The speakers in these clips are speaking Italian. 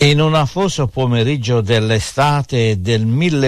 In un afoso pomeriggio dell'estate del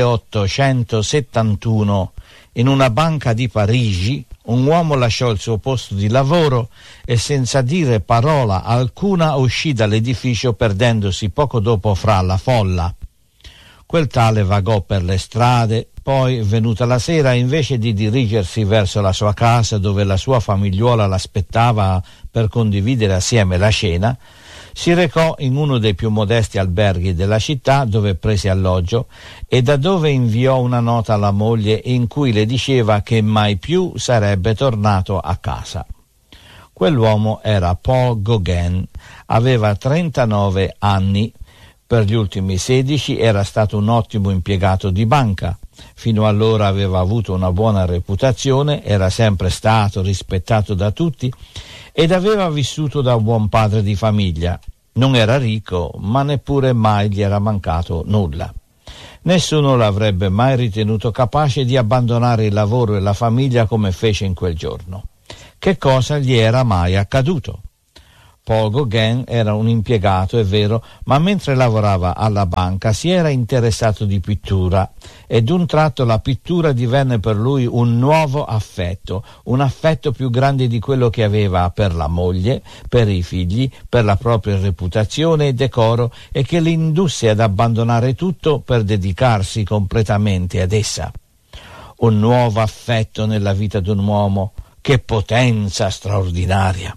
1871, in una banca di Parigi, un uomo lasciò il suo posto di lavoro e senza dire parola alcuna uscì dall'edificio, perdendosi poco dopo fra la folla. Quel tale vagò per le strade, poi, venuta la sera, invece di dirigersi verso la sua casa dove la sua famigliuola l'aspettava per condividere assieme la cena, si recò in uno dei più modesti alberghi della città, dove prese alloggio e da dove inviò una nota alla moglie in cui le diceva che mai più sarebbe tornato a casa. Quell'uomo era Paul Gauguin, aveva 39 anni. Per gli ultimi 16 era stato un ottimo impiegato di banca. Fino allora aveva avuto una buona reputazione, era sempre stato rispettato da tutti ed aveva vissuto da buon padre di famiglia. Non era ricco, ma neppure mai gli era mancato nulla. Nessuno l'avrebbe mai ritenuto capace di abbandonare il lavoro e la famiglia come fece in quel giorno. Che cosa gli era mai accaduto? Paul Gauguin era un impiegato, è vero, ma mentre lavorava alla banca si era interessato di pittura e d'un tratto la pittura divenne per lui un nuovo affetto, un affetto più grande di quello che aveva per la moglie, per i figli, per la propria reputazione e decoro, e che l'indusse ad abbandonare tutto per dedicarsi completamente ad essa. Un nuovo affetto nella vita di un uomo, che potenza straordinaria!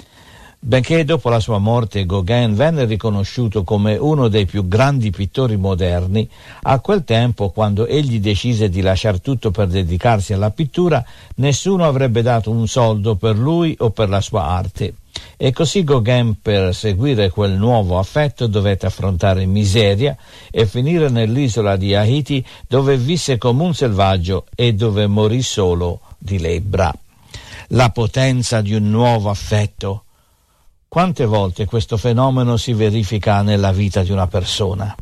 Benché dopo la sua morte Gauguin venne riconosciuto come uno dei più grandi pittori moderni, a quel tempo, quando egli decise di lasciar tutto per dedicarsi alla pittura, nessuno avrebbe dato un soldo per lui o per la sua arte. E così Gauguin, per seguire quel nuovo affetto, dovette affrontare miseria e finire nell'isola di Haiti, dove visse come un selvaggio e dove morì solo di lebbra. La potenza di un nuovo affetto. Quante volte questo fenomeno si verifica nella vita di una persona?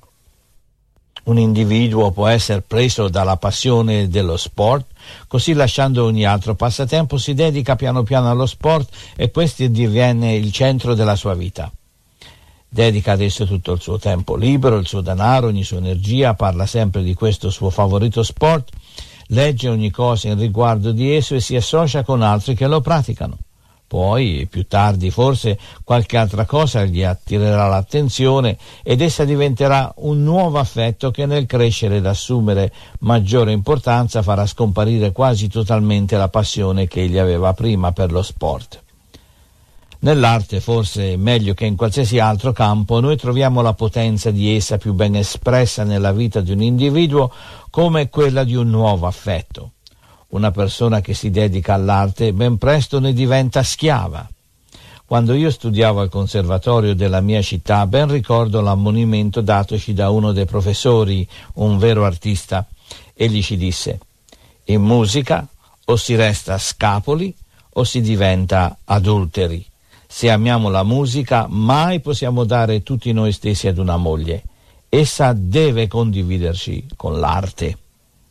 Un individuo può essere preso dalla passione dello sport, così lasciando ogni altro passatempo si dedica piano piano allo sport e questo diviene il centro della sua vita. Dedica adesso tutto il suo tempo libero, il suo denaro, ogni sua energia, parla sempre di questo suo favorito sport, legge ogni cosa in riguardo di esso e si associa con altri che lo praticano. Poi, più tardi, forse qualche altra cosa gli attirerà l'attenzione ed essa diventerà un nuovo affetto che nel crescere ed assumere maggiore importanza farà scomparire quasi totalmente la passione che egli aveva prima per lo sport. Nell'arte, forse meglio che in qualsiasi altro campo, noi troviamo la potenza di essa più ben espressa nella vita di un individuo come quella di un nuovo affetto. Una persona che si dedica all'arte ben presto ne diventa schiava. Quando io studiavo al conservatorio della mia città, ben ricordo l'ammonimento datoci da uno dei professori, un vero artista. Egli ci disse: in musica o si resta scapoli o si diventa adulteri. Se amiamo la musica, mai possiamo dare tutti noi stessi ad una moglie. Essa deve condividerci con l'arte.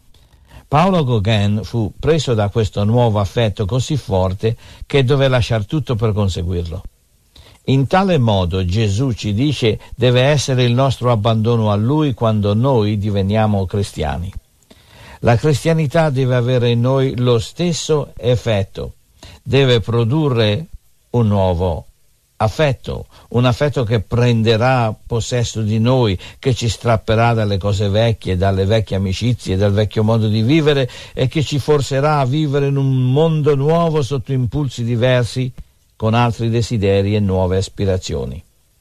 Paolo Gauguin fu preso da questo nuovo affetto così forte che doveva lasciar tutto per conseguirlo. In tale modo Gesù ci dice deve essere il nostro abbandono a Lui quando noi diveniamo cristiani. La cristianità deve avere in noi lo stesso effetto, deve produrre un nuovo affetto, un affetto che prenderà possesso di noi, che ci strapperà dalle cose vecchie, dalle vecchie amicizie, dal vecchio modo di vivere e che ci forcerà a vivere in un mondo nuovo sotto impulsi diversi, con altri desideri e nuove aspirazioni.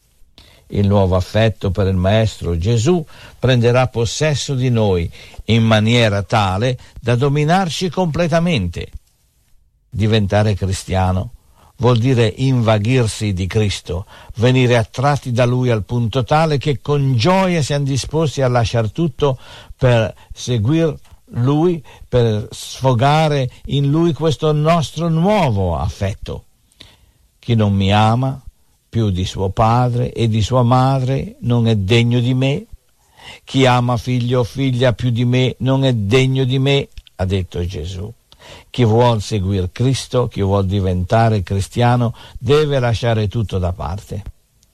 Il nuovo affetto per il Maestro Gesù prenderà possesso di noi in maniera tale da dominarci completamente. Diventare cristiano vuol dire invaghirsi di Cristo, venire attratti da Lui al punto tale che con gioia siamo disposti a lasciare tutto per seguire Lui, per sfogare in Lui questo nostro nuovo affetto. Chi non mi ama più di suo padre e di sua madre non è degno di me. Chi ama figlio o figlia più di me non è degno di me, ha detto Gesù. Chi vuol seguire Cristo, chi vuol diventare cristiano, deve lasciare tutto da parte.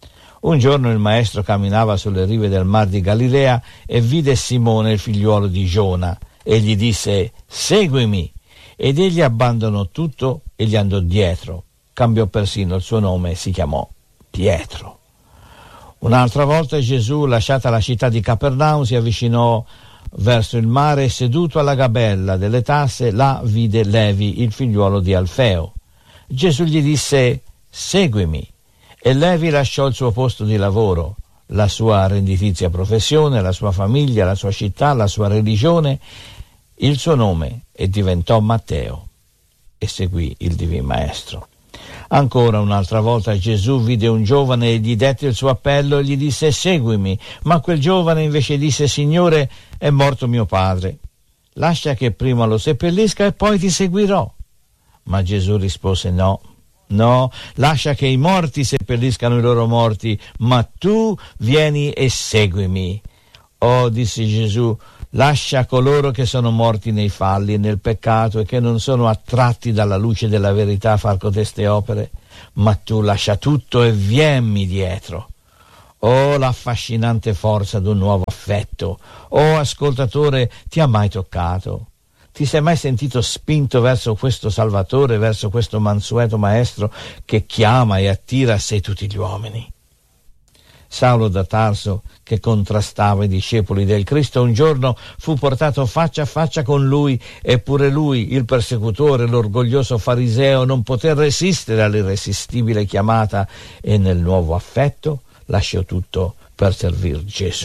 Un giorno il maestro camminava sulle rive del mar di Galilea e vide Simone, il figliuolo di Giona, e gli disse: «Seguimi!» Ed egli abbandonò tutto e gli andò dietro. Cambiò persino il suo nome e si chiamò Pietro. Un'altra volta Gesù, lasciata la città di Capernaum, si avvicinò verso il mare e, seduto alla gabella delle tasse, là vide Levi, il figliuolo di Alfeo. Gesù gli disse: «Seguimi!» E Levi lasciò il suo posto di lavoro, la sua redditizia professione, la sua famiglia, la sua città, la sua religione, il suo nome, e diventò Matteo e seguì il Divin Maestro. Ancora un'altra volta Gesù vide un giovane e gli dette il suo appello e gli disse: «Seguimi!» Ma quel giovane invece disse: «Signore, è morto mio padre. Lascia che prima lo seppellisca e poi ti seguirò». Ma Gesù rispose: No, lascia che i morti seppelliscano i loro morti, ma tu vieni e seguimi. Oh, disse Gesù, lascia coloro che sono morti nei falli e nel peccato e che non sono attratti dalla luce della verità a far coteste opere, ma tu lascia tutto e vienmi dietro. Oh, l'affascinante forza d'un nuovo affetto. Oh, ascoltatore, ti ha mai toccato? Ti sei mai sentito spinto verso questo Salvatore, verso questo mansueto Maestro che chiama e attira a sé tutti gli uomini? Saulo da Tarso, che contrastava i discepoli del Cristo, un giorno fu portato faccia a faccia con lui, eppure lui, il persecutore, l'orgoglioso fariseo, non poté resistere all'irresistibile chiamata e nel nuovo affetto lasciò tutto per servir Gesù.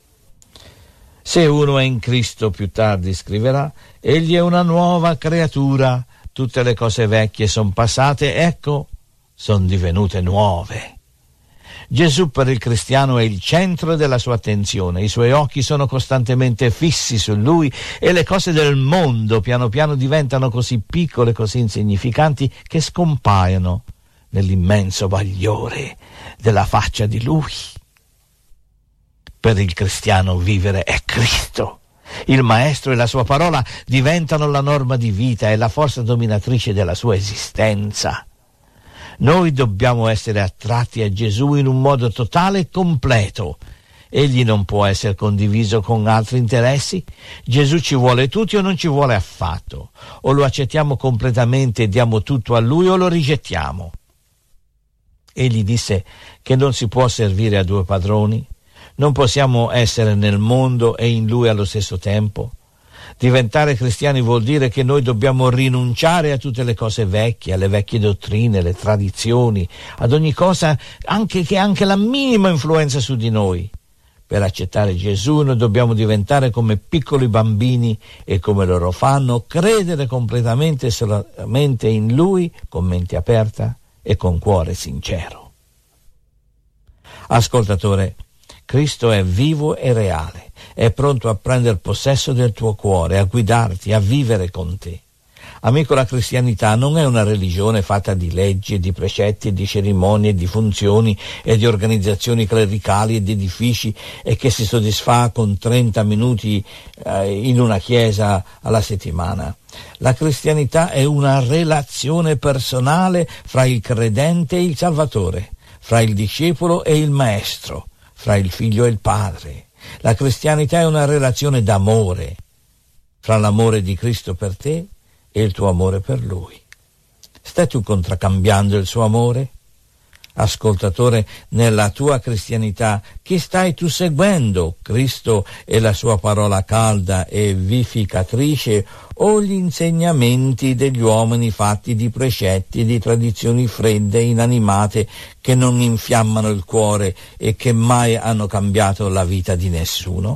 Se uno è in Cristo, più tardi scriverà, egli è una nuova creatura, tutte le cose vecchie sono passate, ecco, sono divenute nuove. Gesù per il cristiano è il centro della sua attenzione, i suoi occhi sono costantemente fissi su lui e le cose del mondo piano piano diventano così piccole, così insignificanti che scompaiono nell'immenso bagliore della faccia di lui. Per il cristiano vivere è Cristo. Il Maestro e la sua parola diventano la norma di vita e la forza dominatrice della sua esistenza. Noi dobbiamo essere attratti a Gesù in un modo totale e completo. Egli non può essere condiviso con altri interessi. Gesù ci vuole tutti o non ci vuole affatto. O lo accettiamo completamente e diamo tutto a Lui o lo rigettiamo. Egli disse che non si può servire a due padroni. Non possiamo essere nel mondo e in Lui allo stesso tempo. Diventare cristiani vuol dire che noi dobbiamo rinunciare a tutte le cose vecchie, alle vecchie dottrine, le tradizioni, ad ogni cosa che ha anche la minima influenza su di noi. Per accettare Gesù noi dobbiamo diventare come piccoli bambini e, come loro fanno, credere completamente e solamente in Lui, con mente aperta e con cuore sincero. Ascoltatore, Cristo è vivo e reale, è pronto a prendere possesso del tuo cuore, a guidarti, a vivere con te. Amico, la cristianità non è una religione fatta di leggi, di precetti, di cerimonie, di funzioni e di organizzazioni clericali e di edifici e che si soddisfa con 30 minuti in una chiesa alla settimana. La cristianità è una relazione personale fra il credente e il Salvatore, fra il discepolo e il Maestro, fra il figlio e il padre. La cristianità è una relazione d'amore, fra l'amore di Cristo per te e il tuo amore per Lui. Stai tu contraccambiando il suo amore? Ascoltatore, nella tua cristianità, chi stai tu seguendo? Cristo e la sua parola calda e vivificatrice o gli insegnamenti degli uomini fatti di precetti e di tradizioni fredde e inanimate che non infiammano il cuore e che mai hanno cambiato la vita di nessuno?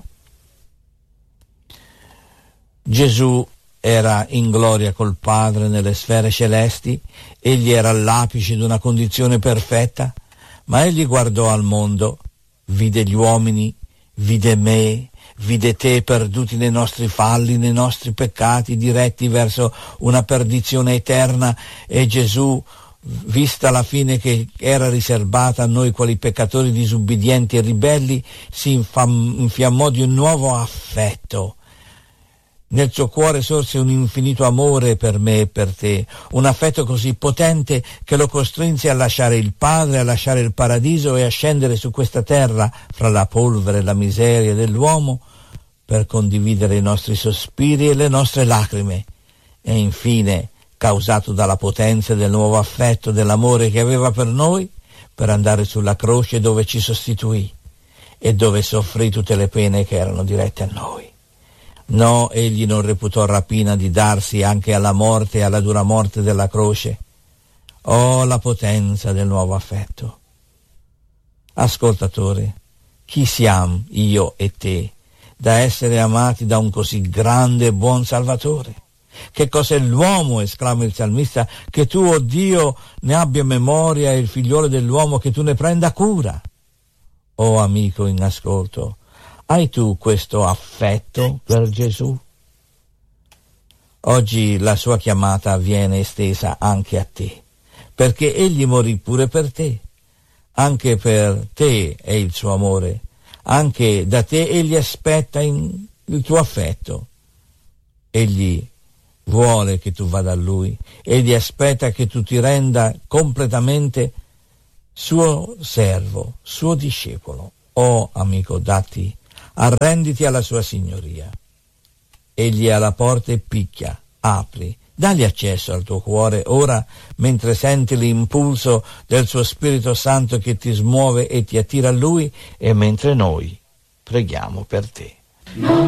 Gesù era in gloria col Padre nelle sfere celesti, egli era all'apice di una condizione perfetta, ma egli guardò al mondo, vide gli uomini, vide me, vide te perduti nei nostri falli, nei nostri peccati, diretti verso una perdizione eterna, e Gesù, vista la fine che era riservata a noi quali peccatori disubbidienti e ribelli, si infiammò di un nuovo affetto Nel suo cuore sorse un infinito amore per me e per te, un affetto così potente che lo costrinse a lasciare il Padre, a lasciare il paradiso e a scendere su questa terra fra la polvere e la miseria dell'uomo per condividere i nostri sospiri e le nostre lacrime. E infine, causato dalla potenza del nuovo affetto, dell'amore che aveva per noi, per andare sulla croce dove ci sostituì e dove soffrì tutte le pene che erano dirette a noi. No, egli non reputò rapina di darsi anche alla morte e alla dura morte della croce. Oh, la potenza del nuovo affetto! Ascoltatore, chi siamo io e te da essere amati da un così grande e buon Salvatore? Che cos'è l'uomo, esclama il salmista, che tu, oh Dio, ne abbia memoria, e il figliolo dell'uomo che tu ne prenda cura? Oh amico in ascolto, hai tu questo affetto per Gesù? Oggi la sua chiamata viene estesa anche a te, perché egli morì pure per te. Anche per te è il suo amore, anche da te egli aspetta il tuo affetto. Egli vuole che tu vada a lui, egli aspetta che tu ti renda completamente suo servo, suo discepolo. Oh amico, arrenditi alla sua signoria. Egli è alla porta e picchia, apri, dagli accesso al tuo cuore ora, mentre senti l'impulso del suo Spirito Santo che ti smuove e ti attira a lui, e mentre noi preghiamo per te.